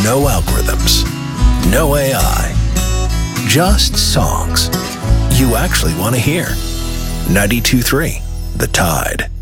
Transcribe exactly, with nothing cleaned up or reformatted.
No algorithms. No A I. Just songs you actually want to hear. ninety-two point three The Tide.